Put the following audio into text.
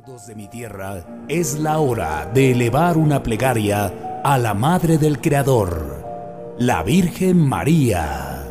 Todos de mi tierra, es la hora de elevar una plegaria a la Madre del Creador, la Virgen María.